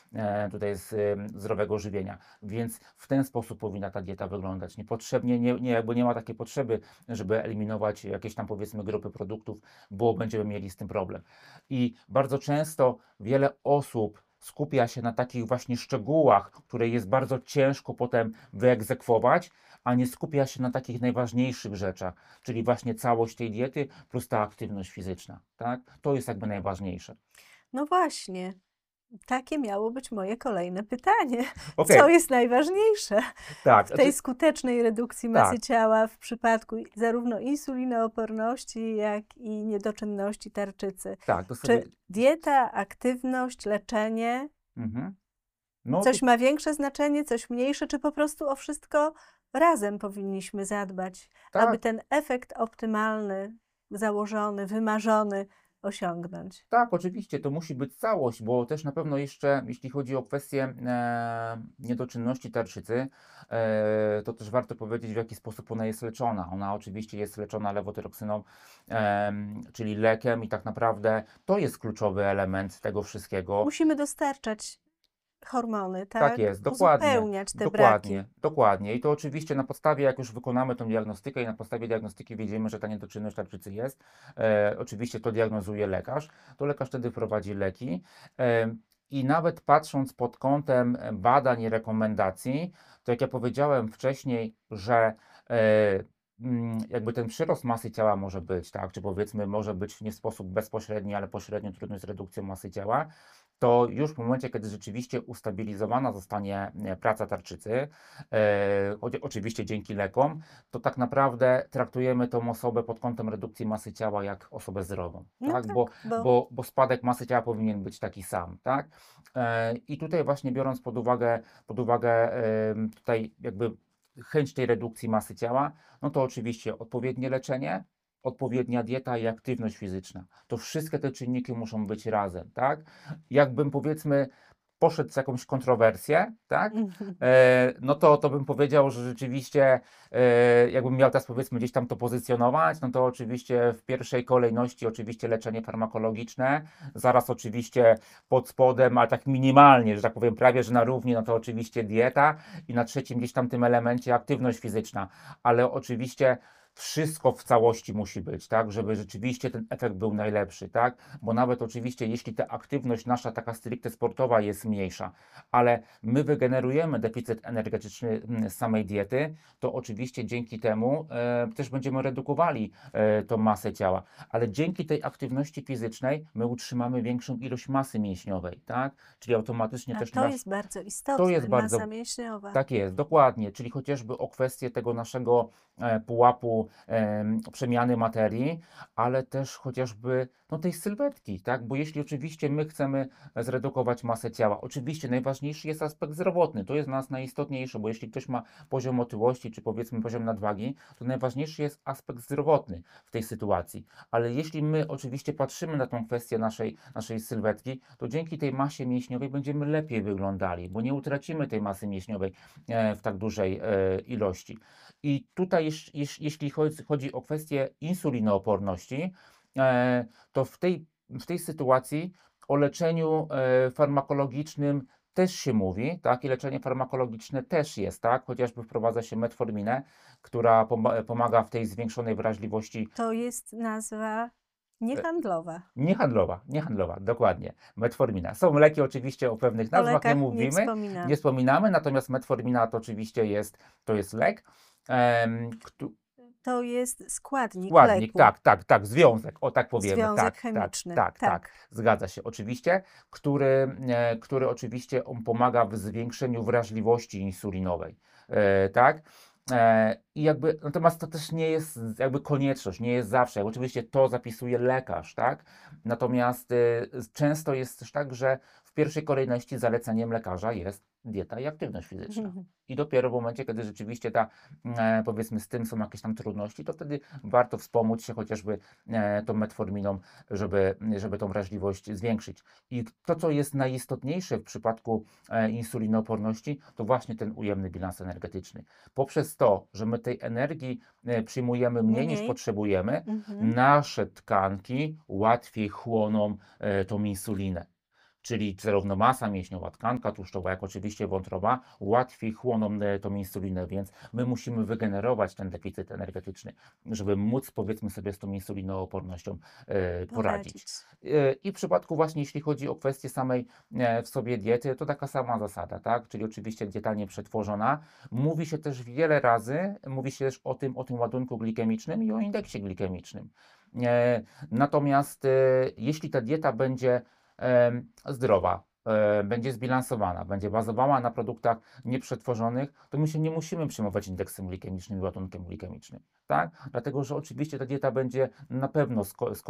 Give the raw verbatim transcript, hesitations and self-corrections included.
e, tutaj z e, zdrowego żywienia. Więc w ten sposób powinna ta dieta wyglądać. Niepotrzebnie, nie, nie, jakby nie ma takiej potrzeby, żeby eliminować jakieś tam powiedzmy grupy produktów, bo będziemy mieli z tym problem. I bardzo często wiele osób skupia się na takich właśnie szczegółach, które jest bardzo ciężko potem wyegzekwować, a nie skupia się na takich najważniejszych rzeczach, czyli właśnie całość tej diety plus ta aktywność fizyczna, tak? To jest jakby najważniejsze. No właśnie, takie miało być moje kolejne pytanie. Okej, Co jest najważniejsze tak, w tej znaczy, skutecznej redukcji masy tak, ciała w przypadku zarówno insulinooporności, jak i niedoczynności tarczycy? tak, to sobie, Czy dieta, aktywność, leczenie, mhm. No to coś ma większe znaczenie, coś mniejsze, czy po prostu o wszystko razem powinniśmy zadbać, aby tak. ten efekt optymalny, założony, wymarzony osiągnąć? Tak, oczywiście, to musi być całość, bo też na pewno jeszcze, jeśli chodzi o kwestię e, niedoczynności tarczycy, e, to też warto powiedzieć, w jaki sposób ona jest leczona. Ona oczywiście jest leczona lewotyroksyną, e, czyli lekiem i tak naprawdę to jest kluczowy element tego wszystkiego. Musimy dostarczać hormony, Tak tak? jest, dokładnie, Uzupełniać te braki. dokładnie, dokładnie. I to oczywiście na podstawie, jak już wykonamy tą diagnostykę i na podstawie diagnostyki widzimy, że ta niedoczynność tarczycy jest, e, oczywiście to diagnozuje lekarz, to lekarz wtedy prowadzi leki. E, I nawet patrząc pod kątem badań i rekomendacji, to jak ja powiedziałem wcześniej, że e, mm, jakby ten przyrost masy ciała może być, tak, czy powiedzmy może być nie w sposób bezpośredni, ale pośrednio trudny z redukcją masy ciała, to już w momencie, kiedy rzeczywiście ustabilizowana zostanie e, praca tarczycy, e, choć oczywiście dzięki lekom, to tak naprawdę traktujemy tą osobę pod kątem redukcji masy ciała jak osobę zdrową, No tak? Bo, tak, bo bo, bo spadek masy ciała powinien być taki sam, tak? E, I tutaj właśnie biorąc pod uwagę, pod uwagę e, tutaj jakby chęć tej redukcji masy ciała, no to oczywiście odpowiednie leczenie, odpowiednia dieta i aktywność fizyczna. To wszystkie te czynniki muszą być razem, tak? Jakbym powiedzmy poszedł z jakąś kontrowersję, tak? E, no to, to bym powiedział, że rzeczywiście e, jakbym miał teraz powiedzmy gdzieś tam to pozycjonować, no to oczywiście w pierwszej kolejności oczywiście leczenie farmakologiczne, zaraz oczywiście pod spodem, ale tak minimalnie, że tak powiem prawie, że na równi, no to oczywiście dieta i na trzecim gdzieś tam tym elemencie aktywność fizyczna, ale oczywiście wszystko w całości musi być, tak, żeby rzeczywiście ten efekt był najlepszy, tak, bo nawet oczywiście jeśli ta aktywność nasza taka stricte sportowa jest mniejsza, ale my wygenerujemy deficyt energetyczny mm, z samej diety, to oczywiście dzięki temu e, też będziemy redukowali e, tą masę ciała, ale dzięki tej aktywności fizycznej my utrzymamy większą ilość masy mięśniowej, tak, czyli automatycznie a też to nasz, jest bardzo to jest istotne, bardzo masa mięśniowa. tak jest, dokładnie, czyli chociażby o kwestię tego naszego e, pułapu em, przemiany materii, ale też chociażby no, tej sylwetki, tak? Bo jeśli oczywiście my chcemy zredukować masę ciała, oczywiście najważniejszy jest aspekt zdrowotny, to jest dla nas najistotniejsze, bo jeśli ktoś ma poziom otyłości, czy powiedzmy poziom nadwagi, to najważniejszy jest aspekt zdrowotny w tej sytuacji, ale jeśli my oczywiście patrzymy na tą kwestię naszej, naszej sylwetki, to dzięki tej masie mięśniowej będziemy lepiej wyglądali, bo nie utracimy tej masy mięśniowej e, w tak dużej e, ilości. I tutaj, jeś, jeś, jeśli chodzi, chodzi o kwestię insulinooporności, e, to w tej, w tej sytuacji o leczeniu e, farmakologicznym też się mówi, tak, i leczenie farmakologiczne też jest, tak, chociażby wprowadza się metforminę, która poma- pomaga w tej zwiększonej wrażliwości. To jest nazwa e, niehandlowa. Niehandlowa, niehandlowa, dokładnie. Metformina. Są leki oczywiście o pewnych O nazwach, nie lekach nie mówimy, nie wspominamy. wspominamy, natomiast metformina to oczywiście jest, to jest lek. Em, któ- To jest składnik składnik, leku, tak, tak, tak, związek, o tak powiemy, związek tak, tak, chemiczny. tak, tak, Tak. zgadza się oczywiście, który, e, który oczywiście on pomaga w zwiększeniu wrażliwości insulinowej, e, tak. E, I jakby, natomiast to też nie jest jakby konieczność, nie jest zawsze. Oczywiście to zapisuje lekarz, tak? Natomiast e, często jest też tak, że w pierwszej kolejności zaleceniem lekarza jest dieta i aktywność fizyczna. I dopiero w momencie, kiedy rzeczywiście ta, e, powiedzmy, z tym są jakieś tam trudności, to wtedy warto wspomóc się chociażby e, tą metforminą, żeby, żeby tą wrażliwość zwiększyć. I to, co jest najistotniejsze w przypadku e, insulinooporności, to właśnie ten ujemny bilans energetyczny. Poprzez to, że my tej energii e, przyjmujemy mniej niż Mniej. potrzebujemy, Mhm. nasze tkanki łatwiej chłoną e, tą insulinę. czyli zarówno masa mięśniowa, tkanka tłuszczowa, jak oczywiście wątroba, łatwiej chłoną e, tą insulinę, więc my musimy wygenerować ten deficyt energetyczny, żeby móc, powiedzmy sobie, z tą insulinoopornością e, poradzić. Poradzić. E, I w przypadku właśnie, jeśli chodzi o kwestię samej e, w sobie diety, to taka sama zasada, tak? Czyli oczywiście dieta nieprzetworzona. Mówi się też wiele razy, mówi się też o tym, o tym ładunku glikemicznym i o indeksie glikemicznym. E, Natomiast e, jeśli ta dieta będzie em, zdrowa, e, będzie zbilansowana, będzie bazowała na produktach nieprzetworzonych, to my się nie musimy przejmować indeksem glikemicznym i ładunkiem glikemicznym, tak? Dlatego, że oczywiście ta dieta będzie na pewno sko-